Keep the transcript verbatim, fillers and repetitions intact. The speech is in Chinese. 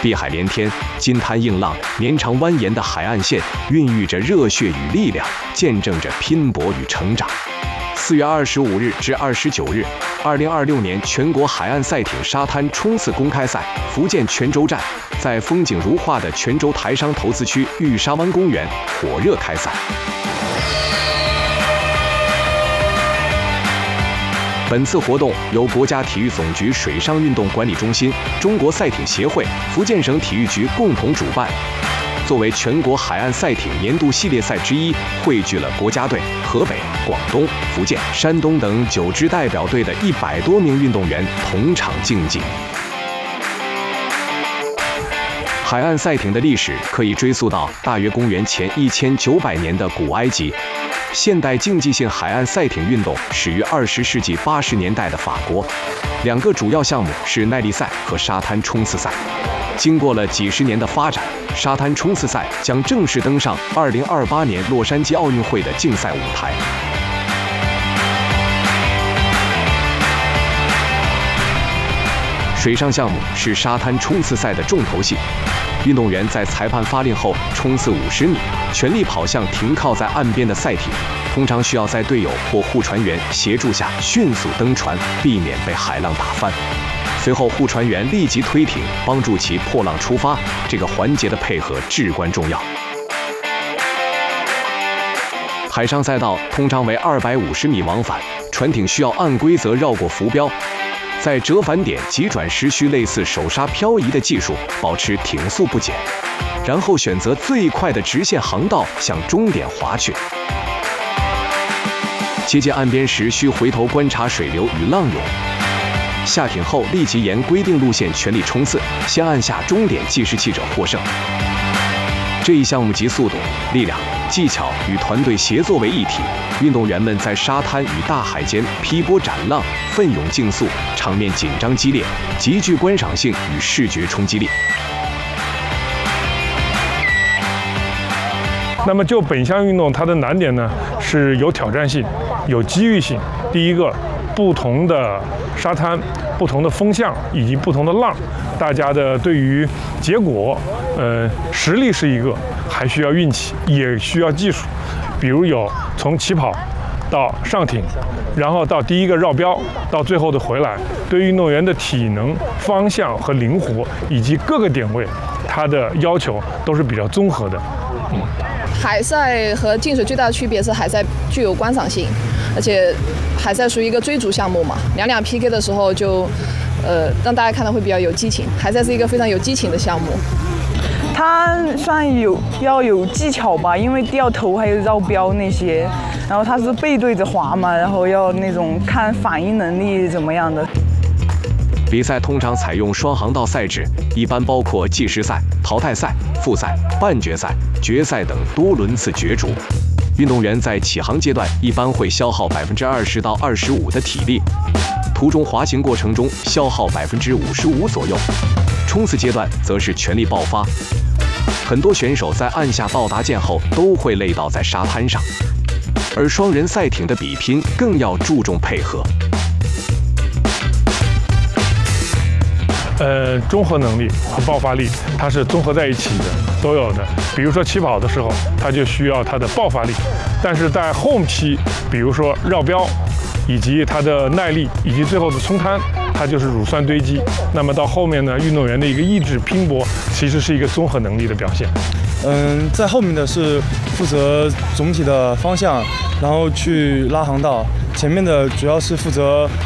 碧海连天，金滩硬浪，绵长蜿蜒的海岸线孕育着热血与力量，见证着拼搏与成长。四月二十五日至二十九日，二零二六年全国海岸赛艇沙滩冲刺公开赛福建泉州站在风景如画的泉州台商投资区玉沙湾公园火热开赛。本次活动由国家体育总局水上运动管理中心、中国赛艇协会、福建省体育局共同主办。作为全国海岸赛艇年度系列赛之一，汇聚了国家队、河北、广东、福建、山东等九支代表队的一百多名运动员同场竞技。海岸赛艇的历史可以追溯到大约公元前一千九百年的古埃及。现代竞技性海岸赛艇运动始于二十世纪八十年代的法国，两个主要项目是耐力赛和沙滩冲刺赛。经过了几十年的发展，沙滩冲刺赛将正式登上二零二八年洛杉矶奥运会的竞赛舞台。水上项目是沙滩冲刺赛的重头戏。运动员在裁判发令后冲刺五十米，全力跑向停靠在岸边的赛艇，通常需要在队友或护船员协助下迅速登船，避免被海浪打翻。随后护船员立即推艇，帮助其破浪出发，这个环节的配合至关重要。海上赛道通常为二百五十米往返，船艇需要按规则绕过浮标。在折返点急转时需类似手刹漂移的技术，保持艇速不减，然后选择最快的直线航道向终点滑去。接近岸边时需回头观察水流与浪涌。下艇后立即沿规定路线全力冲刺，先按下终点计时器者获胜。这一项目集速度、力量、技巧与团队协作为一体，运动员们在沙滩与大海间劈波斩浪，奋勇竞速，场面紧张激烈，极具观赏性与视觉冲击力。 那么就本项运动，它的难点呢是有挑战性、有机遇性。第一个，不同的沙滩、不同的风向以及不同的浪，大家的对于结果，呃，实力是一个，还需要运气，也需要技术。比如有从起跑到上艇，然后到第一个绕标，到最后的回来，对运动员的体能、方向和灵活以及各个点位，它的要求都是比较综合的。嗯。 海赛和竞水最大的区别是海赛具有观赏性，而且海赛属于一个追逐项目嘛，两两 P K 的时候就，呃，让大家看到会比较有激情。海赛是一个非常有激情的项目。 它算有要有技巧吧，因为掉头还有绕标那些，然后它是背对着滑嘛，然后要那种看反应能力怎么样的。 比赛通常采用双航道赛制，一般包括计时赛、淘汰赛、复赛、半决赛、决赛等多轮次角逐。运动员在起航阶段一般会消耗百分之二十到二十五的体力，途中滑行过程中消耗百分之五十五左右。冲刺阶段则是全力爆发。很多选手在按下到达键后都会累倒在沙滩上，而双人赛艇的比拼更要注重配合。 呃，综合能力和爆发力，它是综合在一起的，都有的。比如说起跑的时候，它就需要它的爆发力，但是在后期，比如说绕标，以及它的耐力，以及最后的冲滩，它就是乳酸堆积。那么到后面呢，运动员的一个意志拼搏，其实是一个综合能力的表现。 嗯，在后面的是负责总体的方向，然后去拉航道；前面的主要是负责